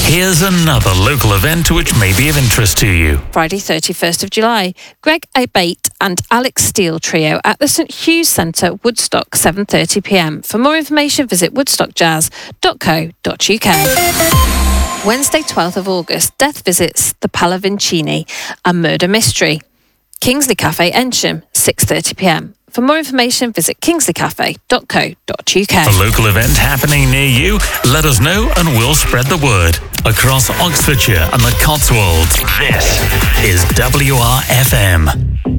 Here's another local event which may be of interest to you. Friday 31st of July, Greg Abate and Alex Steele Trio at the St Hughes Centre, Woodstock, 7:30pm. For more information, visit woodstockjazz.co.uk. Wednesday 12th of August, Death visits the Pallavicini, a murder mystery. Kingsley Cafe, Ensham, 6:30pm. For more information, visit kingsleycafe.co.uk. A local event happening near you? Let us know and we'll spread the word. Across Oxfordshire and the Cotswolds, this is WRFM.